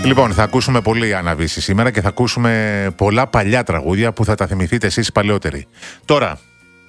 Λοιπόν, θα ακούσουμε πολύ Αναβίση σήμερα και θα ακούσουμε πολλά παλιά τραγούδια που θα τα θυμηθείτε εσείς παλαιότεροι. Τώρα,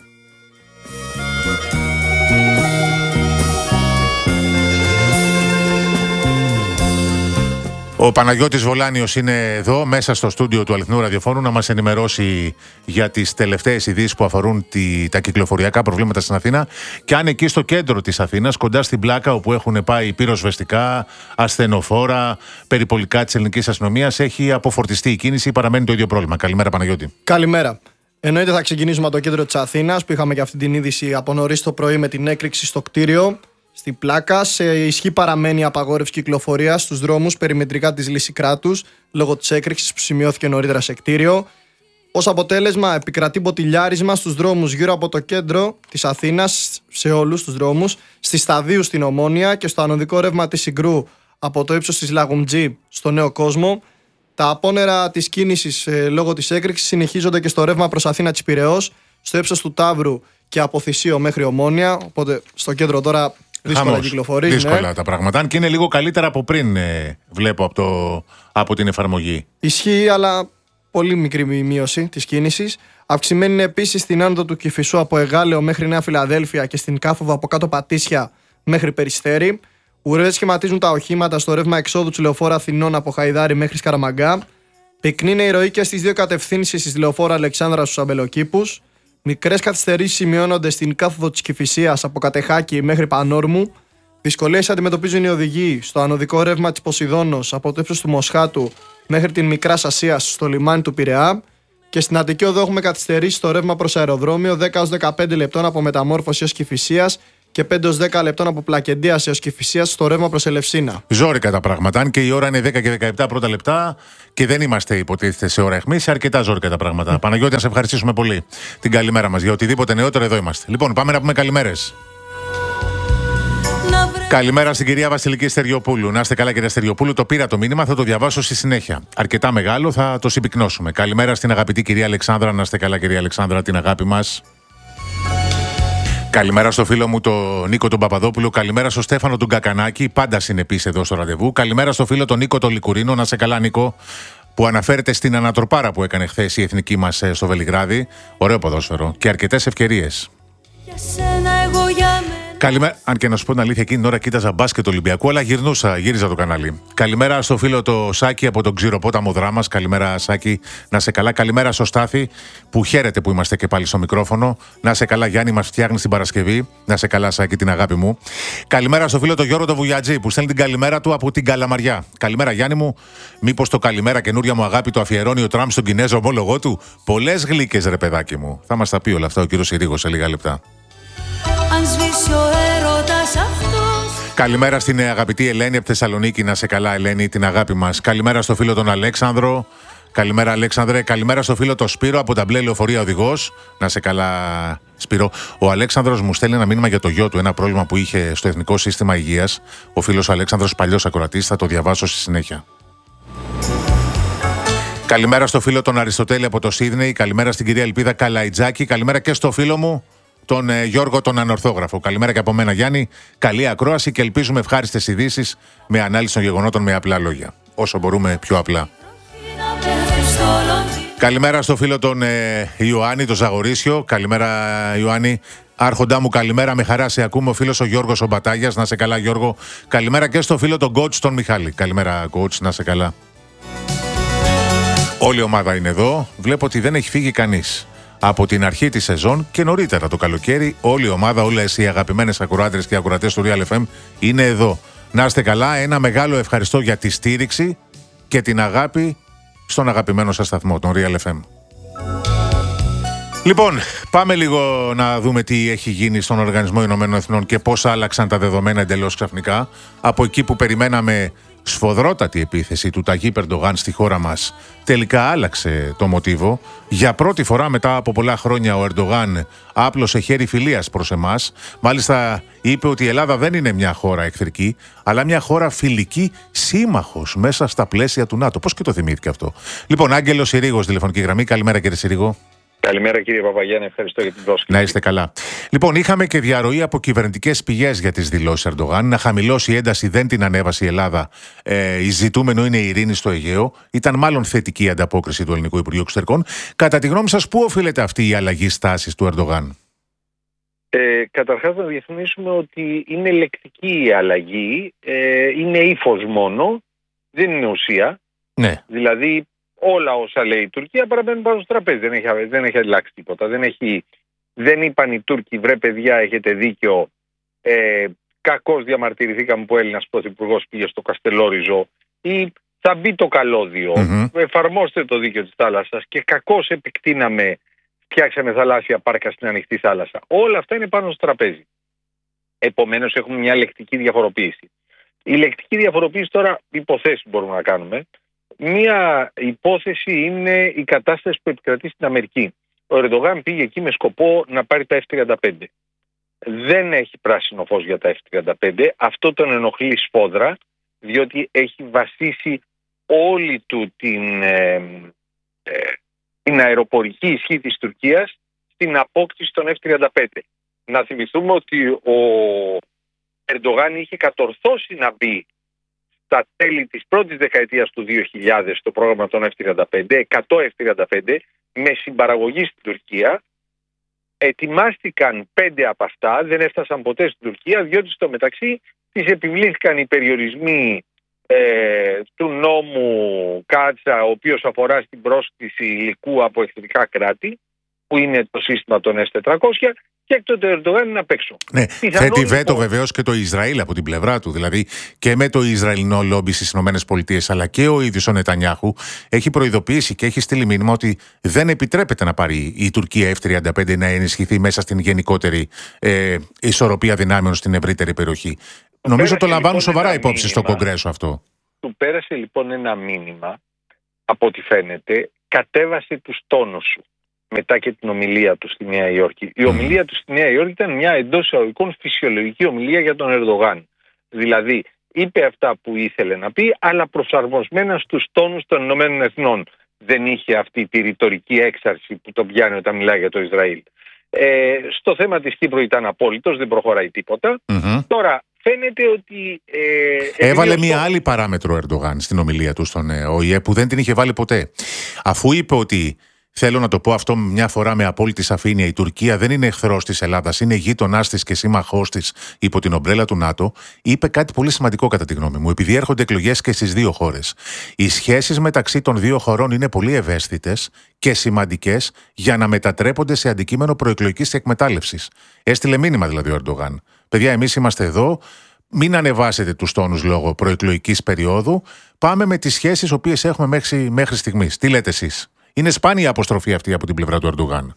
ο Παναγιώτης Βολάνιος είναι εδώ, μέσα στο στούντιο του Αληθινού Ραδιοφώνου, να μας ενημερώσει για τις τελευταίες ειδήσεις που αφορούν τα κυκλοφοριακά προβλήματα στην Αθήνα. Και αν εκεί στο κέντρο της Αθήνας, κοντά στην Πλάκα, όπου έχουν πάει πυροσβεστικά, ασθενοφόρα, περιπολικά της ελληνικής αστυνομίας, έχει αποφορτιστεί η κίνηση ή παραμένει το ίδιο πρόβλημα. Καλημέρα, Παναγιώτη. Καλημέρα. Εννοείται θα ξεκινήσουμε από το κέντρο της Αθήνας, που είχαμε και αυτή την είδηση από νωρίς το πρωί με την έκρηξη στο κτίριο. Στην Πλάκα, σε ισχύ παραμένει η απαγόρευση κυκλοφορίας στους δρόμους περιμετρικά της Λυσικράτους λόγω της έκρηξης που σημειώθηκε νωρίτερα σε κτίριο. Ως αποτέλεσμα, επικρατεί μποτιλιάρισμα στους δρόμους γύρω από το κέντρο της Αθήνας, σε όλους τους δρόμους, στη Σταδίου στην Ομόνια και στο ανωδικό ρεύμα της Συγκρού από το ύψος της Λαγουμτζή στο Νέο Κόσμο. Τα απόνερα της κίνησης λόγω της έκρηξης συνεχίζονται και στο ρεύμα προς Αθήνα της Πειραιώς, στο ύψος του Ταύρου και από Θησίο μέχρι Ομόνια. Οπότε στο κέντρο τώρα. Δύσκολα κυκλοφορεί. Δύσκολα ναι. τα πράγματα. Αν και είναι λίγο καλύτερα από πριν, βλέπω από την εφαρμογή. Ισχύει, αλλά πολύ μικρή μείωση της κίνησης. Αυξημένη είναι επίσης στην άνοδο του Κηφισού από Εγάλεο μέχρι Νέα Φιλαδέλφια και στην Κάθοδο από κάτω Πατήσια μέχρι Περιστέρι. Ουρές σχηματίζουν τα οχήματα στο ρεύμα εξόδου του λεωφόρου Αθηνών από Χαϊδάρι μέχρι Σκαραμαγκά. Πυκνή είναι η ροή και στις δύο κατευθύνσεις της λεωφόρου Αλεξάνδρα στους Αμπελοκήπους. Μικρές καθυστερήσεις σημειώνονται στην κάθοδο της Κηφισίας από Κατεχάκη μέχρι Πανόρμου. Δυσκολίες αντιμετωπίζουν οι οδηγοί στο ανωδικό ρεύμα της Ποσειδώνος από το ύψος του Μοσχάτου μέχρι την Μικράς Ασίας στο λιμάνι του Πειραιά. Και στην Αττική Οδό έχουμε καθυστερήσεις στο ρεύμα προς αεροδρόμιο 10-15 λεπτών από Μεταμόρφωση έως Κηφισίας και 5-10 λεπτών από Πλακεντίας έως Κηφισίας στο ρεύμα προς Ελευσίνα. Ζόρικα τα πράγματα. Αν και η ώρα είναι 10 και 17 πρώτα λεπτά και δεν είμαστε υποτίθεται σε ώρα αιχμής, αρκετά ζόρικα τα πράγματα. Παναγιώτη, να σε ευχαριστήσουμε πολύ την καλημέρα μας. Για οτιδήποτε νεότερο εδώ είμαστε. Λοιπόν, πάμε να πούμε καλημέρες. Καλημέρα στην κυρία Βασιλική Στεριοπούλου. Να είστε καλά, κυρία Στεριοπούλου. Το πήρα το μήνυμα, θα το διαβάσω στη συνέχεια. Αρκετά μεγάλο, θα το συμπυκνώσουμε. Καλημέρα στην αγαπητή κυρία Αλεξάνδρα. Να είστε καλά, κυρία Αλεξάνδρα, την αγάπη μας. Καλημέρα στο φίλο μου τον Νίκο τον Παπαδόπουλο. Καλημέρα στο Στέφανο τον Κακανάκη, πάντα συνεπής εδώ στο ραντεβού. Καλημέρα στο φίλο τον Νίκο τον Λικουρίνο. Να σε καλά, Νίκο, που αναφέρεται στην ανατροπάρα που έκανε χθες η εθνική μας στο Βελιγράδι. Ωραίο ποδόσφαιρο και αρκετές ευκαιρίες. Καλημέρα. Αν και να σου πω την αλήθεια, εκείνη την ώρα κοίταζα μπάσκετ Ολυμπιακού, αλλά γύριζα το κανάλι. Καλημέρα στο φίλο το Σάκη από τον Ξηροπόταμο Δράμας. Καλημέρα, Σάκη, να σε καλά. Καλημέρα στο Στάθη που χαίρεται που είμαστε και πάλι στο μικρόφωνο. Να σε καλά, Γιάννη, μας φτιάχνει την Παρασκευή. Να σε καλά, Σάκη, την αγάπη μου. Καλημέρα στο φίλο το Γιώργο το Βουγιατζή που στέλνει την καλημέρα του από την Καλαμαριά. Καλημέρα, Γιάννη μου. Μήπως το καλημέρα καινούρια μου αγάπη το αφιερώνει ο Τραμπ στον Κινέζο ομόλογό του? Πολλές γλύκες, ρε παιδάκι μου. Θα μας τα πει όλα αυτά ο κύριος Συρίγος σε λίγα λεπτά. Αν σβήσει ο έρωτας αυτός. Καλημέρα στην αγαπητή Ελένη από Θεσσαλονίκη. Να σε καλά, Ελένη, την αγάπη μας. Καλημέρα στο φίλο τον Αλέξανδρο. Καλημέρα, Αλέξανδρε. Καλημέρα στο φίλο το Σπύρο από τα μπλε λεωφορεία οδηγός. Να σε καλά, Σπύρο. Ο Αλέξανδρος μου στέλνει ένα μήνυμα για το γιο του, ένα πρόβλημα που είχε στο Εθνικό Σύστημα Υγείας. Ο φίλος Αλέξανδρος, παλιός ακροατής, θα το διαβάσω στη συνέχεια. Καλημέρα στο φίλο τον Αριστοτέλη από το Σίδνεϊ. Καλημέρα στην κυρία Ελπίδα Καλαϊτζάκη. Καλημέρα και στο φίλο μου τον Γιώργο τον Ανορθόγραφο. Καλημέρα και από μένα, Γιάννη. Καλή ακρόαση και ελπίζουμε ευχάριστες ειδήσεις με ανάλυση των γεγονότων με απλά λόγια. Όσο μπορούμε πιο απλά. Καλημέρα στο φίλο τον Ιωάννη, τον Ζαγορίσιο. Καλημέρα, Ιωάννη. Άρχοντά μου, καλημέρα. Με χαρά σε ακούμε. Ο φίλος ο Γιώργος ο Μπατάγιας. Να σε καλά, Γιώργο. Καλημέρα και στο φίλο τον coach τον Μιχάλη. Καλημέρα, coach. Να σε καλά. Όλη η ομάδα είναι εδώ. Βλέπω ότι δεν έχει φύγει κανείς. Από την αρχή της σεζόν και νωρίτερα το καλοκαίρι, όλη η ομάδα, όλες οι αγαπημένες ακροάτριες και ακροατές του Real FM είναι εδώ. Να είστε καλά, ένα μεγάλο ευχαριστώ για τη στήριξη και την αγάπη στον αγαπημένο σας σταθμό, τον Real FM. Λοιπόν, πάμε λίγο να δούμε τι έχει γίνει στον Οργανισμό Ηνωμένων Εθνών και πώς άλλαξαν τα δεδομένα εντελώς ξαφνικά. Από εκεί που περιμέναμε σφοδρότατη επίθεση του Ταγί Περντογάν στη χώρα μας, τελικά άλλαξε το μοτίβο. Για πρώτη φορά μετά από πολλά χρόνια ο Ερντογάν άπλωσε χέρι φιλίας προς εμάς. Μάλιστα είπε ότι η Ελλάδα δεν είναι μια χώρα εχθρική, αλλά μια χώρα φιλική, σύμμαχος μέσα στα πλαίσια του ΝΑΤΟ. Πώς και το θυμήθηκε αυτό? Λοιπόν, Άγγελος Συρίγος, τηλεφωνική γραμμή. Καλημέρα, κύριε Συρίγο. Καλημέρα κύριε Παπαγιάννη, ευχαριστώ για την πρόσκληση. Να είστε καλά. Λοιπόν, είχαμε και διαρροή από κυβερνητικές πηγές για τις δηλώσεις Ερντογάν. Να χαμηλώσει η ένταση δεν την ανέβασε η Ελλάδα. Η ζητούμενο είναι η ειρήνη στο Αιγαίο. Ήταν μάλλον θετική η ανταπόκριση του Ελληνικού Υπουργείου Εξωτερικών. Κατά τη γνώμη σας, πού οφείλεται αυτή η αλλαγή στάσης του Ερντογάν? Καταρχάς να διευκρινίσουμε ότι είναι λεκτική η αλλαγή, είναι ύφος μόνο, δεν είναι ουσία. Ναι. Δηλαδή όλα όσα λέει η Τουρκία παραμένουν πάνω στο τραπέζι, δεν έχει αλλάξει τίποτα. Δεν είπαν οι Τούρκοι, βρε παιδιά έχετε δίκιο, κακώς διαμαρτυρηθήκαμε που ο Έλληνας πρωθυπουργός πήγε στο Καστελόριζο, ή θα μπει το καλώδιο, εφαρμόστε το δίκαιο της θάλασσας, και κακώς επεκτείναμε, φτιάξαμε θαλάσσια πάρκα στην ανοιχτή θάλασσα. Όλα αυτά είναι πάνω στο τραπέζι. Επομένως έχουμε μια λεκτική διαφοροποίηση. Η λεκτική διαφοροποίηση τώρα, υποθέσεις μπορούμε να κάνουμε. Μία υπόθεση είναι η κατάσταση που επικρατεί στην Αμερική. Ο Ερντογάν πήγε εκεί με σκοπό να πάρει τα F-35. Δεν έχει πράσινο φως για τα F-35. Αυτό τον ενοχλεί σφόδρα, διότι έχει βασίσει όλη του την αεροπορική ισχύ της Τουρκίας στην απόκτηση των F-35. Να θυμηθούμε ότι ο Ερντογάν είχε κατορθώσει να μπει στα τέλη της πρώτης δεκαετίας του 2000 στο πρόγραμμα των F-35, 100 F-35, με συμπαραγωγή στην Τουρκία. Ετοιμάστηκαν 5 από αυτά, δεν έφτασαν ποτέ στην Τουρκία, διότι στο μεταξύ τις επιβλήθηκαν οι περιορισμοί του νόμου Κάτσα, ο οποίος αφορά στην πρόσκληση υλικού από εχθρικά κράτη, που είναι το σύστημα των S-400, και έκτοτε ο Ερντογάν είναι απ' έξω. Ναι, θέτει βέτο βεβαίως και το Ισραήλ από την πλευρά του. Δηλαδή και με το Ισραηλινό λόμπι στις ΗΠΑ, αλλά και ο ίδιος ο Νετανιάχου έχει προειδοποιήσει και έχει στείλει μήνυμα ότι δεν επιτρέπεται να πάρει η Τουρκία F-35 να ενισχυθεί μέσα στην γενικότερη ισορροπία δυνάμεων στην ευρύτερη περιοχή. Νομίζω το λαμβάνουν σοβαρά υπόψη στο Κογκρέσο αυτό. Του πέρασε λοιπόν ένα μήνυμα, από ό,τι φαίνεται, κατέβασε τους τόνους σου μετά και την ομιλία του στη Νέα Υόρκη. Η ομιλία του στη Νέα Υόρκη ήταν μια εντός εισαγωγικών φυσιολογική ομιλία για τον Ερντογάν. Δηλαδή, είπε αυτά που ήθελε να πει, αλλά προσαρμοσμένα στους τόνους των Ηνωμένων Εθνών. Δεν είχε αυτή τη ρητορική έξαρση που τον πιάνει όταν μιλάει για το Ισραήλ. Στο θέμα της Κύπρου ήταν απόλυτος, δεν προχωράει τίποτα. Τώρα, φαίνεται ότι... Έβαλε μια άλλη παράμετρο ο Ερντογάν στην ομιλία του στον ΟΗΕ που δεν την είχε βάλει ποτέ. Αφού είπε ότι, θέλω να το πω αυτό μια φορά με απόλυτη σαφήνεια, η Τουρκία δεν είναι εχθρός της Ελλάδας, είναι γείτονάς της και σύμμαχός της υπό την ομπρέλα του ΝΑΤΟ, είπε κάτι πολύ σημαντικό κατά τη γνώμη μου. Επειδή έρχονται εκλογές και στις δύο χώρες, οι σχέσεις μεταξύ των δύο χωρών είναι πολύ ευαίσθητες και σημαντικές για να μετατρέπονται σε αντικείμενο προεκλογικής εκμετάλλευσης. Έστειλε μήνυμα δηλαδή ο Ερντογάν. Παιδιά, εμείς είμαστε εδώ. Μην ανεβάσετε τους τόνους λόγω προεκλογικής περίοδου. Πάμε με τις σχέσεις οποίες έχουμε μέχρι στιγμής. Τι λέτε εσείς? Είναι σπάνια αποστροφή αυτή από την πλευρά του Ερντογάν.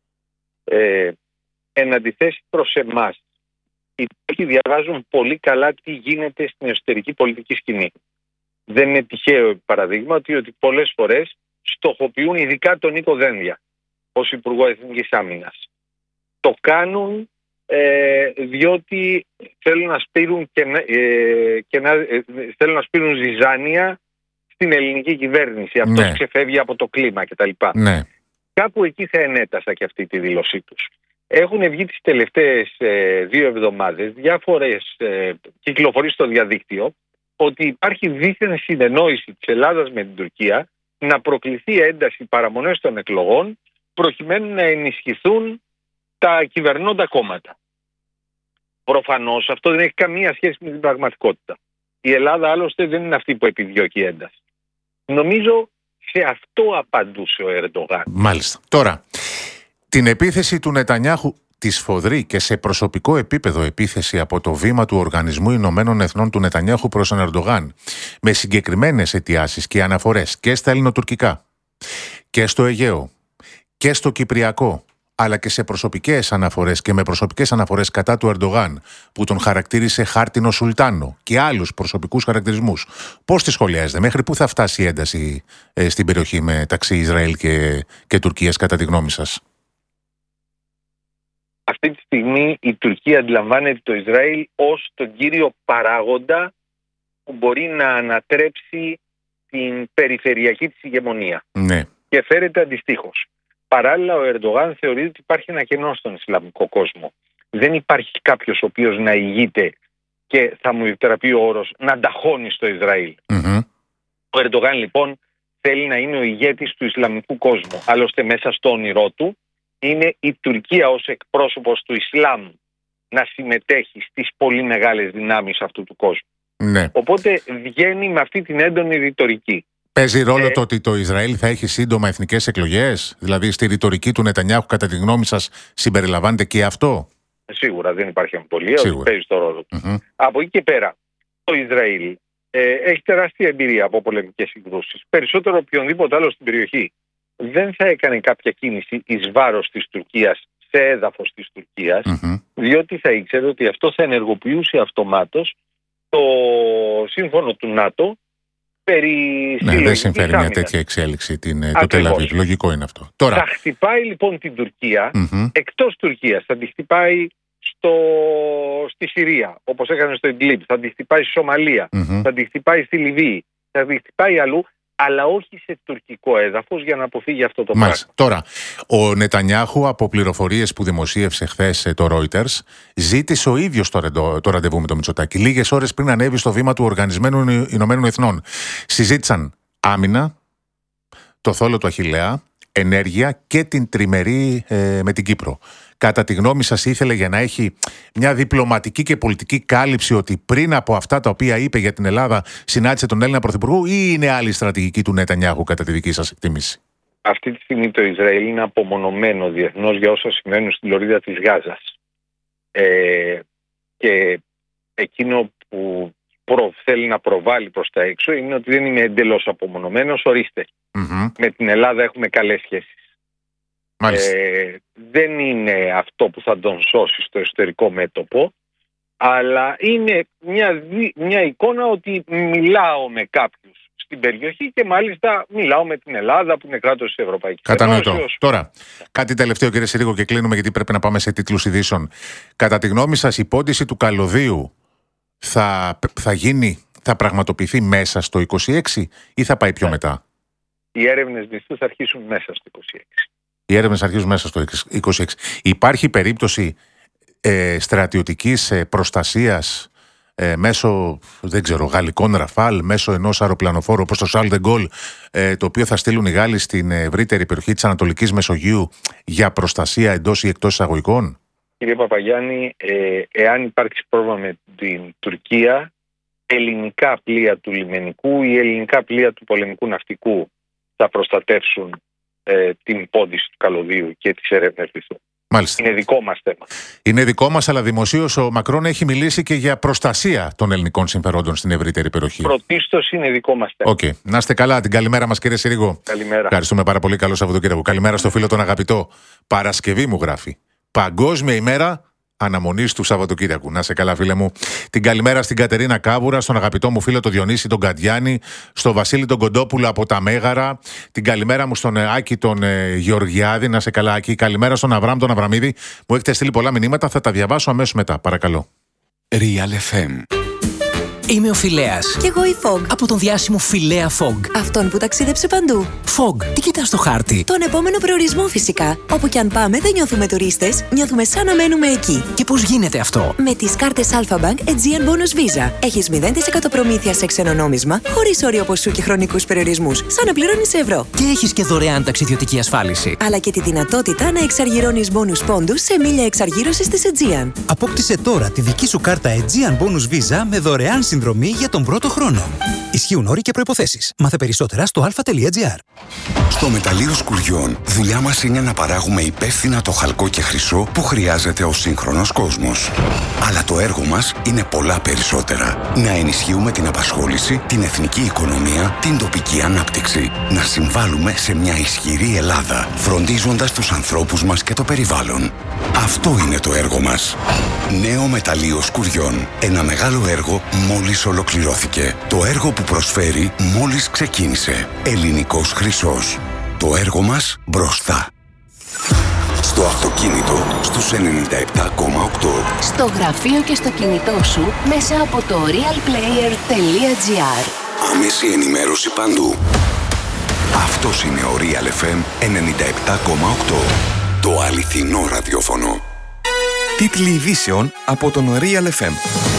Εν αντιθέσει προς εμάς, οι Τούρκοι διαβάζουν πολύ καλά τι γίνεται στην εσωτερική πολιτική σκηνή. Δεν είναι τυχαίο παραδείγματι ότι πολλές φορές στοχοποιούν ειδικά τον Νίκο Δένδια ως Υπουργό Εθνικής Άμυνας. Το κάνουν διότι θέλουν να σπείρουν, θέλουν να σπείρουν ζυζάνια στην ελληνική κυβέρνηση. Αυτός ξεφεύγει από το κλίμα κτλ. Ναι. Κάπου εκεί θα ενέτασα και αυτή τη δήλωσή τους. Έχουν βγει τις τελευταίες 2 εβδομάδες διάφορες κυκλοφορίες στο διαδίκτυο ότι υπάρχει δίθεν συνεννόηση της Ελλάδας με την Τουρκία να προκληθεί ένταση παραμονές των εκλογών προκειμένου να ενισχυθούν τα κυβερνώντα κόμματα. Προφανώς αυτό δεν έχει καμία σχέση με την πραγματικότητα. Η Ελλάδα άλλωστε δεν είναι αυτή που επιδιώκει ένταση. Νομίζω σε αυτό απαντούσε ο Ερντογάν. Μάλιστα. Τώρα, την επίθεση του Νετανιάχου, τη σφοδρή και σε προσωπικό επίπεδο επίθεση από το βήμα του Οργανισμού Ηνωμένων Εθνών του Νετανιάχου προς τον Ερντογάν, με συγκεκριμένες αιτιάσεις και αναφορές και στα ελληνοτουρκικά και στο Αιγαίο και στο Κυπριακό, αλλά και σε προσωπικές αναφορές και με προσωπικές αναφορές κατά του Ερντογάν, που τον χαρακτήρισε χάρτινο σουλτάνο και άλλους προσωπικούς χαρακτηρισμούς. Πώς τη σχολιάζετε, μέχρι πού θα φτάσει η ένταση στην περιοχή μεταξύ Ισραήλ και Τουρκίας, κατά τη γνώμη σας? Αυτή τη στιγμή η Τουρκία αντιλαμβάνεται το Ισραήλ ως τον κύριο παράγοντα που μπορεί να ανατρέψει την περιφερειακή της ηγεμονία. Ναι. Και φέρεται αντιστοίχως. Παράλληλα, ο Ερντογάν θεωρεί ότι υπάρχει ένα κενό στον Ισλαμικό κόσμο. Δεν υπάρχει κάποιος ο οποίος να ηγείται και θα μου επιτραπεί ο όρος να ταχώνει στο Ισραήλ. Ο Ερντογάν λοιπόν θέλει να είναι ο ηγέτης του Ισλαμικού κόσμου. Άλλωστε μέσα στο όνειρό του είναι η Τουρκία ως εκπρόσωπος του Ισλάμ να συμμετέχει στις πολύ μεγάλες δυνάμεις αυτού του κόσμου. Ναι. Οπότε βγαίνει με αυτή την έντονη ρητορική. Παίζει ρόλο το ότι το Ισραήλ θα έχει σύντομα εθνικές εκλογές? Δηλαδή στη ρητορική του Νετανιάχου, κατά τη γνώμη σας, συμπεριλαμβάνεται και αυτό? Σίγουρα, δεν υπάρχει αμφιβολία ότι παίζει το ρόλο του. Από εκεί και πέρα, το Ισραήλ έχει τεράστια εμπειρία από πολεμικές συγκρούσεις. Περισσότερο οποιονδήποτε άλλο στην περιοχή δεν θα έκανε κάποια κίνηση εις βάρος της Τουρκίας σε έδαφος της Τουρκίας, διότι θα ήξερε ότι αυτό θα ενεργοποιούσε αυτομάτως το σύμφωνο του ΝΑΤΟ περί συλλογικής δεν συμφέρει άμυνας. μια τέτοια εξέλιξη το Τελ-Αβίβ. Λογικό είναι αυτό. Τώρα, θα χτυπάει λοιπόν την Τουρκία εκτός Τουρκίας. Θα τη χτυπάει στη Συρία, όπως έκανε στο Ιντλίμπ. Θα τη χτυπάει στη Σομαλία. Θα τη χτυπάει στη Λιβύη. Θα τη χτυπάει αλλού, αλλά όχι σε τουρκικό έδαφος, για να αποφύγει αυτό το πράγμα. Τώρα, ο Νετανιάχου, από πληροφορίες που δημοσίευσε χθες το Reuters, ζήτησε ο ίδιος το ραντεβού με το Μητσοτάκη, λίγες ώρες πριν ανέβει στο βήμα του Οργανισμένου Ηνωμένων Εθνών. Συζήτησαν άμυνα, το θόλο του Αχιλλέα, ενέργεια και την τριμερή με την Κύπρο. Κατά τη γνώμη σας, ήθελε για να έχει μια διπλωματική και πολιτική κάλυψη ότι πριν από αυτά τα οποία είπε για την Ελλάδα συνάντησε τον Έλληνα Πρωθυπουργό, ή είναι άλλη στρατηγική του Νετανιάχου κατά τη δική σας εκτίμηση? Αυτή τη στιγμή το Ισραήλ είναι απομονωμένο διεθνώς για όσα συμβαίνουν στην λωρίδα της Γάζας. Και εκείνο που θέλει να προβάλλει προς τα έξω είναι ότι δεν είναι εντελώς απομονωμένος. Ορίστε, με την Ελλάδα έχουμε καλές σχέσεις. Δεν είναι αυτό που θα τον σώσει στο εσωτερικό μέτωπο, αλλά είναι μια εικόνα ότι μιλάω με κάποιους στην περιοχή και μάλιστα μιλάω με την Ελλάδα που είναι κράτος της Ευρωπαϊκής Ένωσης. Κατανοητό. Τώρα, κάτι τελευταίο, κύριε Συρίγο, και κλείνουμε γιατί πρέπει να πάμε σε τίτλους ειδήσεων. Κατά τη γνώμη σας, η πόντιση του καλωδίου θα πραγματοποιηθεί μέσα στο 26 ή θα πάει πιο μετά? Οι έρευνες μισθού θα αρχίσουν μέσα στο 26. Οι έρευνες αρχίζουν μέσα στο 26. Υπάρχει περίπτωση στρατιωτικής προστασίας μέσω, δεν ξέρω, γαλλικών Ραφάλ, μέσω ενός αεροπλανοφόρου όπως το Charles de Gaulle, το οποίο θα στείλουν οι Γάλλοι στην ευρύτερη περιοχή της Ανατολικής Μεσογείου για προστασία εντός ή εκτός εισαγωγικών? Κύριε Παπαγιάννη, εάν υπάρξει πρόβλημα με την Τουρκία, ελληνικά πλοία του λιμενικού ή ελληνικά πλοία του πολεμικού ναυτικού θα προστατεύσουν την πόντιση του καλωδίου και τις έρευνες μισθού. Μάλιστα. Είναι δικό μας θέμα. Είναι δικό μας, αλλά δημοσίως ο Μακρόν έχει μιλήσει και για προστασία των ελληνικών συμφερόντων στην ευρύτερη περιοχή. Πρωτίστως είναι δικό μας θέμα. Okay. Να είστε καλά. Την καλημέρα μας, κύριε Συρίγο. Καλημέρα. Ευχαριστούμε πάρα πολύ. Καλό Σαββατοκύριακο. Καλημέρα στο φίλο τον αγαπητό. Παρασκευή μου γράφει. Παγκόσμια ημέρα αναμονής του Σαββατοκύριακου. Να είσαι καλά, φίλε μου. Την καλημέρα στην Κατερίνα Κάβουρα, στον αγαπητό μου φίλο τον Διονύση τον Καντιάνη, στον Βασίλη τον Κοντόπουλο από τα Μέγαρα. Την καλημέρα μου στον Άκη τον Γεωργιάδη. Να είσαι καλά, Άκη. Καλημέρα στον Αβράμ τον Αβραμίδη. Μου έχετε στείλει πολλά μηνύματα. Θα τα διαβάσω αμέσως μετά. Παρακαλώ. Real FM. Είμαι ο Φιλέας. Κι εγώ η Fog. Από τον διάσημο Φιλέα Fog. Αυτόν που ταξίδεψε παντού. Fog, τι κοιτάς στο χάρτη? Τον επόμενο προορισμό φυσικά. Όπου κι αν πάμε δεν νιώθουμε τουρίστες, νιώθουμε σαν να μένουμε εκεί. Και πώς γίνεται αυτό? Με τις κάρτες Alpha Bank Aegean Bonus Visa. Έχεις 0% προμήθεια σε ξένο νόμισμα, χωρίς όριο ποσού και χρονικούς περιορισμούς, σαν να πληρώνεις σε ευρώ. Και έχεις και δωρεάν ταξιδιωτική ασφάλιση. Αλλά και τη δυνατότητα να εξαργυρώνεις bonus πόντους σε μίλια εξαργύρωσης της Aegean. Απόκτησε τώρα τη δική σου κάρτα Aegean Bonus Visa με δωρεάν συνδρομή για τον πρώτο χρόνο. Ισχύουν όροι και προϋποθέσεις. Μάθε περισσότερα στο alpha.gr. Στο μεταλλείο Σκουριών, δουλειά μας είναι να παράγουμε υπεύθυνα το χαλκό και χρυσό που χρειάζεται ο σύγχρονος κόσμος. Αλλά το έργο μας είναι πολλά περισσότερα. Να ενισχύουμε την απασχόληση, την εθνική οικονομία, την τοπική ανάπτυξη. Να συμβάλλουμε σε μια ισχυρή Ελλάδα, φροντίζοντας τους ανθρώπους μας και το περιβάλλον. Αυτό είναι το έργο μας. Νέο μεταλλείο Σκουριών. Ένα μεγάλο έργο μόλις ολοκληρώθηκε. Το έργο που προσφέρει μόλις ξεκίνησε. Ελληνικός χρυσός. Το έργο μας μπροστά. Στο αυτοκίνητο στους 97,8. Στο γραφείο και στο κινητό σου μέσα από το realplayer.gr. Άμεση ενημέρωση παντού. Αυτός είναι ο Real FM 97,8. Το αληθινό ραδιόφωνο. Τίτλοι ειδήσεων από τον Real FM.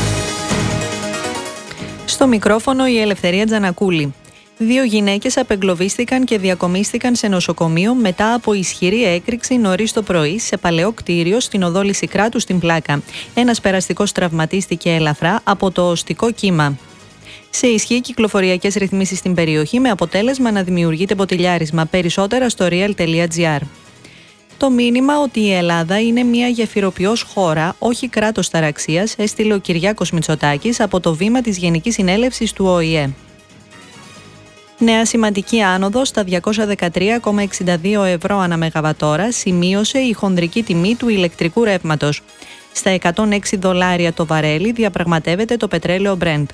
Στο μικρόφωνο η Ελευθερία Τζανακούλη. 2 γυναίκες απεγκλωβίστηκαν και διακομίστηκαν σε νοσοκομείο μετά από ισχυρή έκρηξη νωρίς το πρωί σε παλαιό κτίριο στην οδό Λυσικράτου στην Πλάκα. Ένας περαστικός τραυματίστηκε ελαφρά από το οστικό κύμα. Σε ισχύ κυκλοφοριακές ρυθμίσεις στην περιοχή με αποτέλεσμα να δημιουργείται ποτηλιάρισμα. Περισσότερα στο real.gr. Το μήνυμα ότι η Ελλάδα είναι μια γεφυροποιός χώρα, όχι κράτος ταραξίας, έστειλε ο Κυριάκος Μητσοτάκης από το βήμα της Γενικής Συνέλευσης του ΟΗΕ. Νέα σημαντική άνοδος στα 213,62 ευρώ ανά μεγαβατόρα σημείωσε η χονδρική τιμή του ηλεκτρικού ρεύματος. Στα 106 δολάρια το βαρέλι διαπραγματεύεται το πετρέλαιο Brent.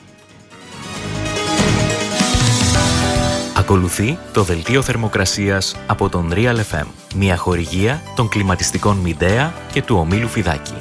Ακολουθεί το δελτίο θερμοκρασίας από τον Real FM, μια χορηγία των κλιματιστικών Midea και του ομίλου Φιδάκη.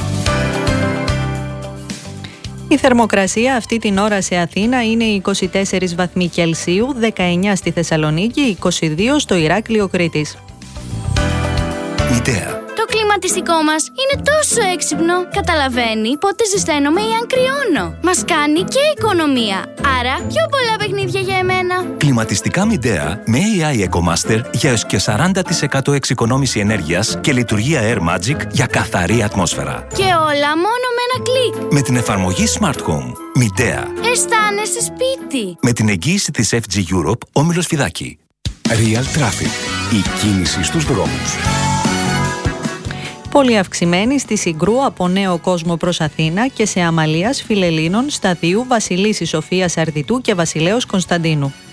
Η θερμοκρασία αυτή την ώρα σε Αθήνα είναι 24 βαθμοί Κελσίου, 19 στη Θεσσαλονίκη, 22 στο Ηράκλειο Κρήτης. Midea. Το κλιματιστικό μας είναι τόσο έξυπνο. Καταλαβαίνει πότε ζεσταίνομαι ή αν κρυώνω. Μας κάνει και οικονομία. Άρα πιο πολλά παιχνίδια για εμένα. Κλιματιστικά Midea με AI EcoMaster για έως και 40% εξοικονόμηση ενέργειας και λειτουργία Air Magic για καθαρή ατμόσφαιρα. Και όλα μόνο με ένα κλικ. Με την εφαρμογή Smart Home. Midea. Αισθάνεσαι σπίτι. Με την εγγύηση της FG Europe, όμιλος Φιδάκη. Real Traffic. Η κίνηση στους δρόμους. Πολύ αυξημένη στη Συγκρού από Νέο Κόσμο προς Αθήνα και σε Αμαλίας Φιλελλήνων, Σταδίου, Βασιλίσσης Σοφίας Αρδιτού και Βασιλέως Κωνσταντίνου.